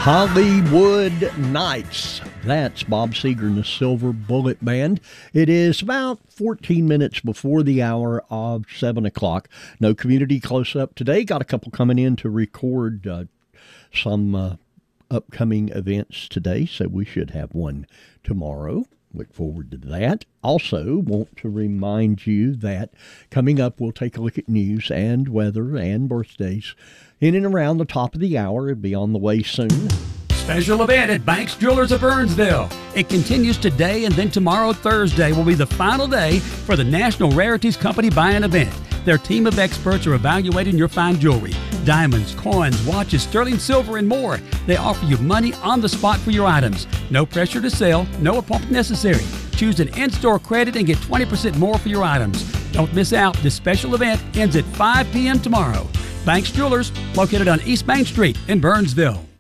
Hollywood Nights. That's Bob Seger and the Silver Bullet Band. It is about 14 minutes before the hour of 7 o'clock. No community close-up today. Got a couple coming in to record some upcoming events today, so we should have one tomorrow. Look forward to that. Also, want to remind you that coming up, we'll take a look at news and weather and birthdays in and around the top of the hour. It'll be on the way soon. Special event at Banks Jewelers of Burnsville. It continues today, and then tomorrow, Thursday, will be the final day for the National Rarities Company Buy-In event. Their team of experts are evaluating your fine jewelry, diamonds, coins, watches, sterling silver, and more. They offer you money on the spot for your items. No pressure to sell, no appointment necessary. Choose an in-store credit and get 20% more for your items. Don't miss out. This special event ends at 5 p.m. tomorrow. Banks Jewelers, located on East Main Street in Burnsville.